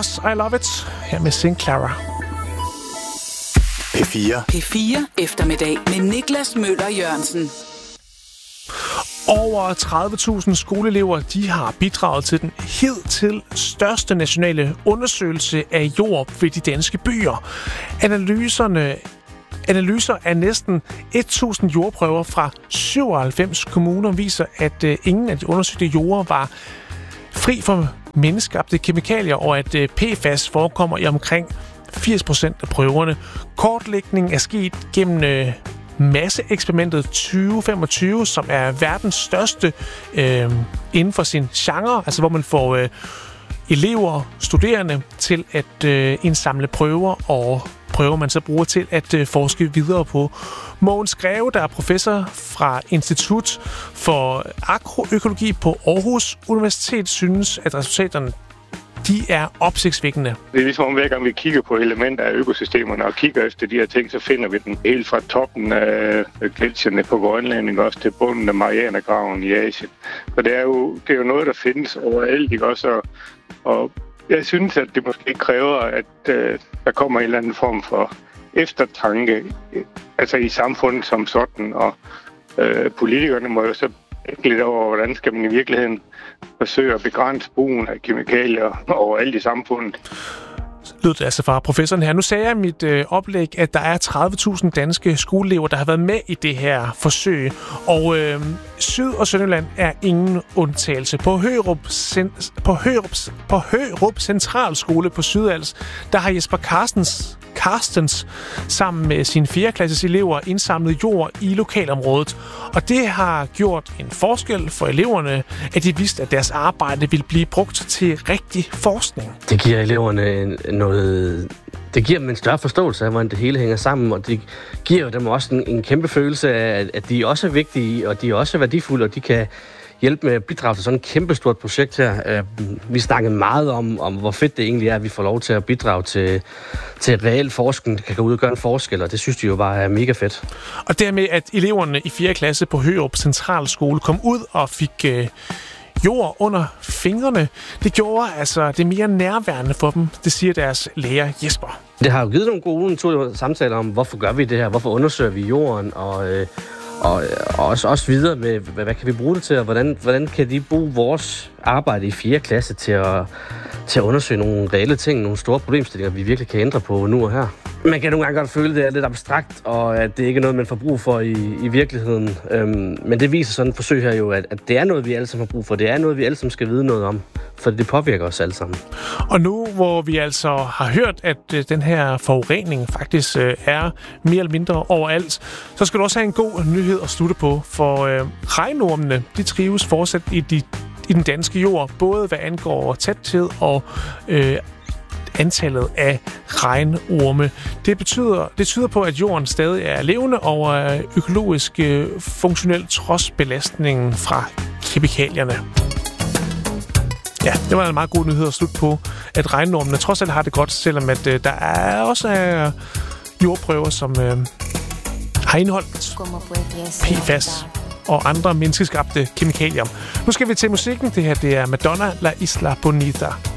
Boss, I Love It, her med Sinclair. P4 eftermiddag med Niklas Møller Jørgensen. Over 30.000 skoleelever de har bidraget til den hidtil største nationale undersøgelse af jord ved de danske byer. Analyser af næsten 1.000 jordprøver fra 97 kommuner viser, at ingen af de undersøgte jorder var fri for menneskeskabte kemikalier, og at PFAS forekommer i omkring 80% af prøverne. Kortlægningen er sket gennem masseeksperimentet 2025, som er verdens største inden for sin genre, altså hvor man får elever, studerende til at indsamle prøver, og prøver man så bruger til at forske videre på. Mogens Greve, der er professor fra Institut for Agroøkologi på Aarhus Universitet, synes, at resultaterne de er opsigtsvækkende. Det er ligesom om, hver gang vi kigger på elementer af økosystemerne og kigger efter de her ting, så finder vi den helt fra toppen af gletsjerne på Grønland, også til bunden af Marianergraven i Asien. Så det er jo noget, der findes overalt, ikke også? Og jeg synes, at det måske kræver, at der kommer en eller anden form for eftertanke, altså i samfundet som sådan, og politikerne må jo så tænke lidt over, hvordan skal man i virkeligheden forsøge at begrænse brugen af kemikalier overalt i samfundet. Lød det altså fra professoren her. Nu sagde jeg i mit oplæg, at der er 30.000 danske skoleelever, der har været med i det her forsøg. Og Syd- og Sønderjylland er ingen undtagelse. På Hørup Centralskole på Sydals, der har Jesper Carstens sammen med sine 4. klasses elever indsamlet jord i lokalområdet. Og det har gjort en forskel for eleverne, at de vidste, at deres arbejde ville blive brugt til rigtig forskning. Det giver eleverne det giver dem en større forståelse af, hvordan det hele hænger sammen, og det giver dem også en kæmpe følelse af, at de også er vigtige, og de er også værdifulde, og de kan hjælpe med at bidrage til sådan et kæmpestort projekt her. Vi snakkede meget om, hvor fedt det egentlig er, at vi får lov til at bidrage til reel forskning, der kan gå ud og gøre en forskel, og det synes de jo bare er mega fedt. Og dermed, at eleverne i 4. klasse på Hørup Centralskole kom ud og fik jord under fingrene, det gjorde altså det mere nærværende for dem, det siger deres lærer Jesper. Det har jo givet nogle gode naturlige samtaler om, hvorfor gør vi det her, hvorfor undersøger vi jorden, og også videre med, hvad kan vi bruge det til, og hvordan kan de bruge vores arbejde i 4. klasse til at undersøge nogle reelle ting, nogle store problemstillinger, vi virkelig kan ændre på nu og her. Man kan nogle gange godt føle, at det er lidt abstrakt, og at det ikke er noget, man får brug for i virkeligheden. Men det viser sådan et forsøg her jo, at det er noget, vi alle sammen har brug for. Det er noget, vi alle sammen skal vide noget om, for det påvirker os alle sammen. Og nu, hvor vi altså har hørt, at den her forurening faktisk er mere eller mindre overalt, så skal du også have en god nyhed at slutte på, for regnormene, de trives fortsat i den danske jord, både hvad angår tæthed og antallet af regnorme. Det tyder på, at jorden stadig er levende og er økologisk funktionel trods belastningen fra kemikalierne. Ja, det var en meget god nyhed at slutte på, at regnormene trods alt har det godt, selvom at der er også jordprøver, som har indeholdt PFAS og andre menneskeskabte kemikalier. Nu skal vi til musikken. Det her det er Madonna, La Isla Bonita.